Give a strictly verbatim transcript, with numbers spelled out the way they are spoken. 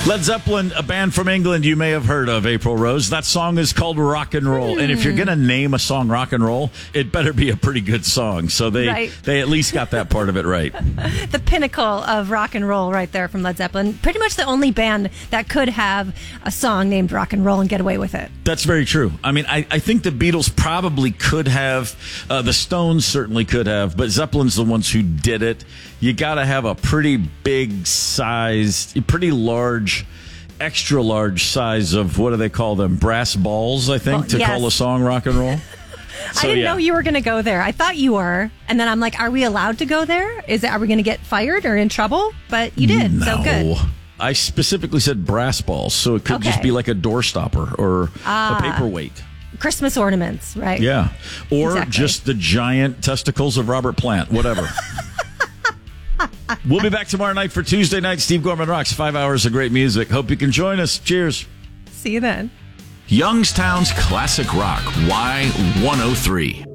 Led Zeppelin, a band from England you may have heard of, April Rose. That song is called Rock and Roll. Mm. And if you're going to name a song Rock and Roll, it better be a pretty good song. So they, right. they at least got that part of it right. The pinnacle of rock and roll right there from Led Zeppelin. Pretty much the only band that could have a song named Rock and Roll and get away with it. That's very true. I mean, I, I think the Beatles probably could have. Uh, the Stones certainly could have. But Zeppelin's the ones who did it. You got to have a pretty big size, pretty large, extra large size of, what do they call them? Brass balls, I think, well, to yes. call a song rock and roll. So, I didn't yeah. know you were going to go there. I thought you were. And then I'm like, are we allowed to go there? Is it, are we going to get fired or in trouble? But you did. No. So good. I specifically said brass balls, so it could okay. just be like a door stopper or ah. a paperweight. Christmas ornaments, right? Yeah. Or exactly. just the giant testicles of Robert Plant, whatever. We'll be back tomorrow night for Tuesday night. Steve Gorman Rocks, five hours of great music. Hope you can join us. Cheers. See you then. Youngstown's Classic Rock, Y one oh three.